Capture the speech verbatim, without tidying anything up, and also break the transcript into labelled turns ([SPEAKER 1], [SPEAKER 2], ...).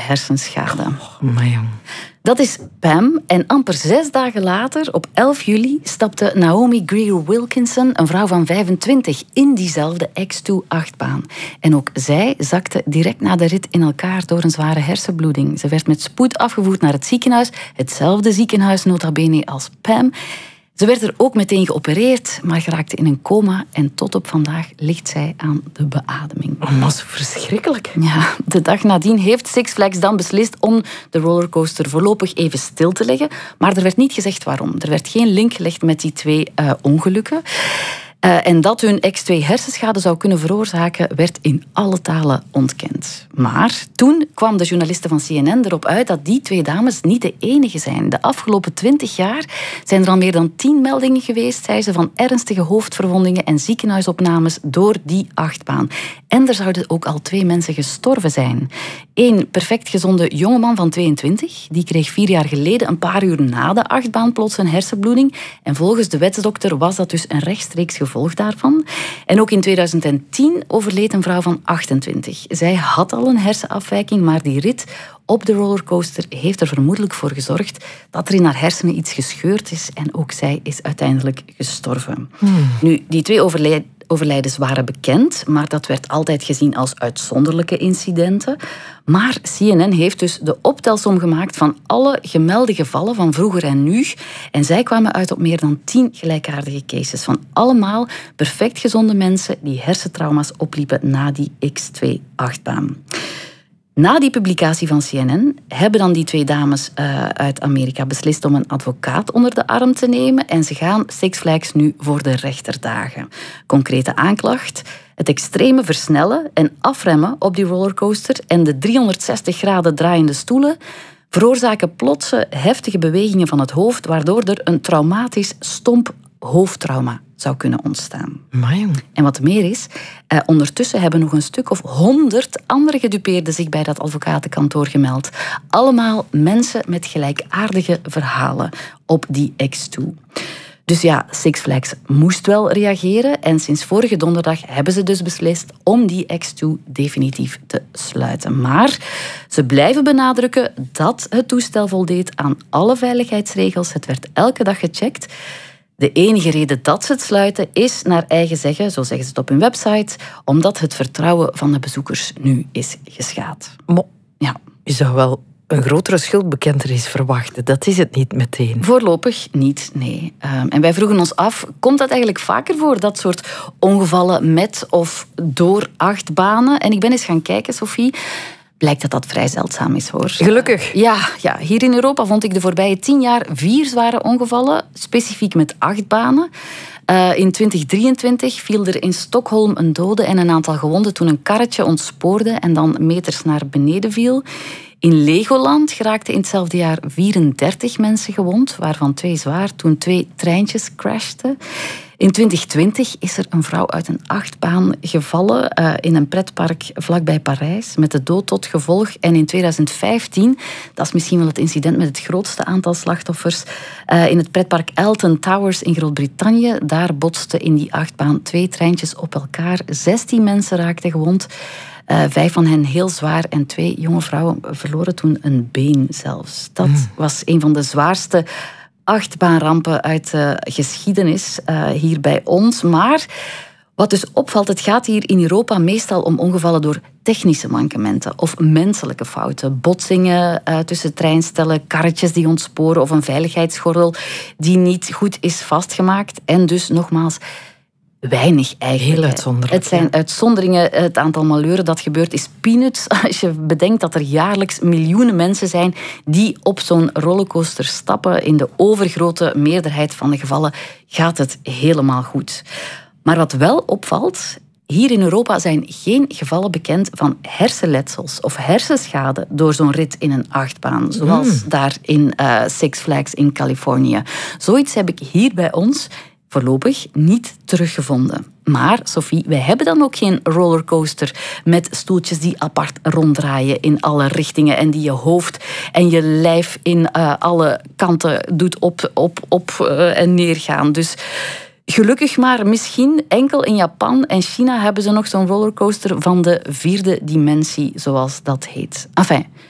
[SPEAKER 1] hersenschade.
[SPEAKER 2] Oh, maar jong.
[SPEAKER 1] Dat is Pam. En amper zes dagen later, op elf juli, stapte Naomi Greer-Wilkinson, een vrouw van vijfentwintig, in diezelfde X twee achtbaan. En ook zij zakte direct na de rit in elkaar door een zware hersenbloeding. Ze werd met spoed afgevoerd naar het ziekenhuis, hetzelfde ziekenhuis nota bene als Pam. Ze werd er ook meteen geopereerd, maar geraakte in een coma en tot op vandaag ligt zij aan de beademing.
[SPEAKER 2] Oh, maar zo verschrikkelijk.
[SPEAKER 1] Ja, de dag nadien heeft Six Flags dan beslist om de rollercoaster voorlopig even stil te leggen, maar er werd niet gezegd waarom. Er werd geen link gelegd met die twee uh, ongelukken. Uh, en dat hun X twee hersenschade zou kunnen veroorzaken, werd in alle talen ontkend. Maar toen kwam de journalisten van C N N erop uit dat die twee dames niet de enige zijn. De afgelopen twintig jaar zijn er al meer dan tien meldingen geweest, zei ze, van ernstige hoofdverwondingen en ziekenhuisopnames door die achtbaan. En er zouden ook al twee mensen gestorven zijn. Eén perfect gezonde jongeman van tweeëntwintig, die kreeg vier jaar geleden, een paar uur na de achtbaan, plots een hersenbloeding. En volgens de wetsdokter was dat dus een rechtstreeks gevolg daarvan. En ook in tweeduizend tien overleed een vrouw van achtentwintig. Zij had al een hersenafwijking, maar die rit op de rollercoaster heeft er vermoedelijk voor gezorgd dat er in haar hersenen iets gescheurd is en ook zij is uiteindelijk gestorven. Hmm. Nu, die twee overleden overlijdens waren bekend, maar dat werd altijd gezien als uitzonderlijke incidenten. Maar C N N heeft dus de optelsom gemaakt van alle gemelde gevallen van vroeger en nu. En zij kwamen uit op meer dan tien gelijkaardige cases van allemaal perfect gezonde mensen die hersentrauma's opliepen na die X twee achtbaan. Na die publicatie van C N N hebben dan die twee dames uh, uit Amerika beslist om een advocaat onder de arm te nemen en ze gaan Six Flags nu voor de rechter dagen. Concrete aanklacht: het extreme versnellen en afremmen op die rollercoaster en de driehonderdzestig graden draaiende stoelen veroorzaken plotse heftige bewegingen van het hoofd, waardoor er een traumatisch stomp hoofdtrauma zou kunnen ontstaan.
[SPEAKER 2] Amai.
[SPEAKER 1] En wat meer is, eh, ondertussen hebben nog een stuk of honderd andere gedupeerden zich bij dat advocatenkantoor gemeld. Allemaal mensen met gelijkaardige verhalen op die X twee. Dus ja, Six Flags moest wel reageren en sinds vorige donderdag hebben ze dus beslist om die X twee definitief te sluiten. Maar ze blijven benadrukken dat het toestel voldeed aan alle veiligheidsregels. Het werd elke dag gecheckt. De enige reden dat ze het sluiten is, naar eigen zeggen, zo zeggen ze het op hun website, omdat het vertrouwen van de bezoekers nu is geschaad.
[SPEAKER 2] Maar
[SPEAKER 1] ja.
[SPEAKER 2] Je zou wel een grotere schuldbekentenis verwachten. Dat is het niet meteen.
[SPEAKER 1] Voorlopig niet, nee. Um, en wij vroegen ons af, komt dat eigenlijk vaker voor, dat soort ongevallen met of door achtbanen? En ik ben eens gaan kijken, Sophie. Blijkt dat dat vrij zeldzaam is, hoor.
[SPEAKER 2] Gelukkig.
[SPEAKER 1] Ja, ja, hier in Europa vond ik de voorbije tien jaar vier zware ongevallen, specifiek met achtbanen. Uh, in twintig drieëntwintig viel er in Stockholm een dode en een aantal gewonden toen een karretje ontspoorde en dan meters naar beneden viel. In Legoland geraakten in hetzelfde jaar vierendertig mensen gewond, waarvan twee zwaar, toen twee treintjes crashten. In twintig twintig is er een vrouw uit een achtbaan gevallen uh, in een pretpark vlakbij Parijs, met de dood tot gevolg. En in tweeduizend vijftien, dat is misschien wel het incident met het grootste aantal slachtoffers, uh, in het pretpark Alton Towers in Groot-Brittannië, daar botsten in die achtbaan twee treintjes op elkaar. zestien mensen raakten gewond. Uh, vijf van hen heel zwaar en twee jonge vrouwen verloren toen een been zelfs. Dat mm. was een van de zwaarste achtbaanrampen uit de geschiedenis uh, hier bij ons. Maar wat dus opvalt, het gaat hier in Europa meestal om ongevallen door technische mankementen of menselijke fouten. Botsingen uh, tussen treinstellen, karretjes die ontsporen of een veiligheidsgordel die niet goed is vastgemaakt. En dus nogmaals, weinig eigenlijk.
[SPEAKER 2] Heel uitzonderlijk.
[SPEAKER 1] Het zijn
[SPEAKER 2] ja.
[SPEAKER 1] uitzonderingen. Het aantal malheuren dat gebeurt is peanuts. Als je bedenkt dat er jaarlijks miljoenen mensen zijn die op zo'n rollercoaster stappen. In de overgrote meerderheid van de gevallen gaat het helemaal goed. Maar wat wel opvalt, hier in Europa zijn geen gevallen bekend van hersenletsels of hersenschade door zo'n rit in een achtbaan, zoals mm. daar in uh, Six Flags in Californië. Zoiets heb ik hier bij ons voorlopig niet teruggevonden. Maar, Sophie, wij hebben dan ook geen rollercoaster met stoeltjes die apart ronddraaien in alle richtingen en die je hoofd en je lijf in uh, alle kanten doet op, op, op uh, en neer gaan. Dus gelukkig maar, misschien enkel in Japan en China hebben ze nog zo'n rollercoaster van de vierde dimensie, zoals dat heet. Enfin,